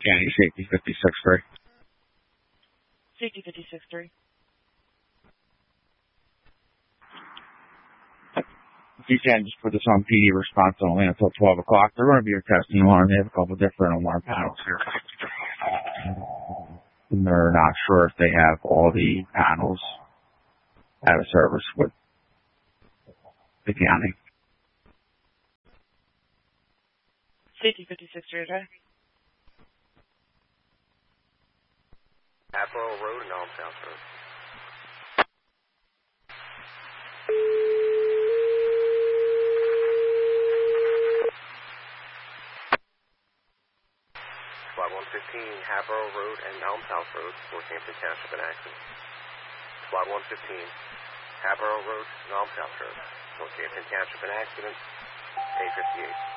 County Safety 56-3. Safety 56-3. If you can, just put this on PD response only until 12 o'clock. They're going to be your testing alarm. They have a couple different alarm panels here. And they're not sure if they have all the panels out of service with the county. Safety 56-3, okay? Admiral Road and Elm South Road. Squad 115, Hatboro Road and Elm South Road, Northampton Township, an accident. Squad 115, Hatboro Road and Elm South Road, Northampton Township, an accident. A58.